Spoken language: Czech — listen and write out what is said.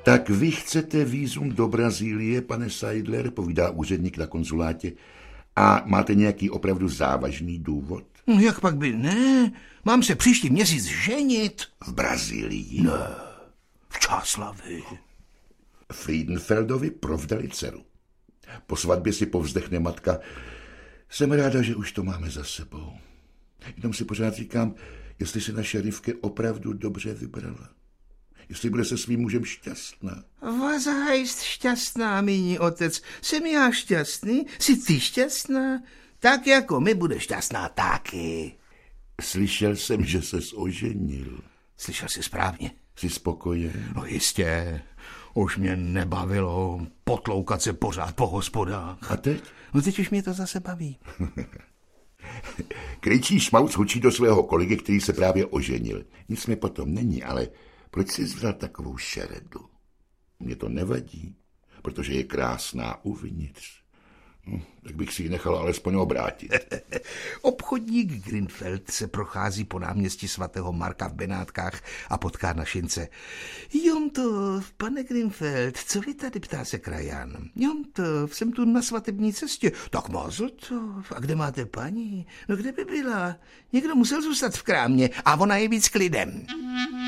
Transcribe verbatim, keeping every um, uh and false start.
Tak vy chcete vízum do Brazílie, pane Seidler, povídá úředník na konzulátě, a máte nějaký opravdu závažný důvod? No, jak pak by ne? Mám se příští měsíc ženit. V Brazílii? Ne, v Čáslavi. Friedenfeldovi provdali dceru. Po svatbě si povzdechne matka: jsem ráda, že už to máme za sebou. Jenom si pořád říkám, jestli se naše Rivke opravdu dobře vybrala. Jestli bude se svým mužem šťastná. Was heißt šťastná, míní otec? Jsem já šťastný? Jsi ty šťastná? Tak jako my bude šťastná taky. Slyšel jsem, že ses oženil. Slyšel jsi správně. Jsi spokojen? No jistě. Už mě nebavilo potloukat se pořád po hospodách. A teď? No teď už mě to zase baví. Kryčí šmauc hučí do svého kolegy, který se právě oženil. Nic mi potom není, ale proč jsi zvral takovou šeredu? Mně to nevadí, protože je krásná uvnitř. Hm, tak bych si ji nechal alespoň obrátit. Obchodník Grinfeld se prochází po náměstí svatého Marka v Benátkách a potká na šince. Jontov, pane Grinfeld, co vy tady, ptá se krajan. Jontov, jsem tu na svatební cestě. Tak Mazeltov, a kde máte paní? No kde by byla? Někdo musel zůstat v krámě a ona je víc klidem.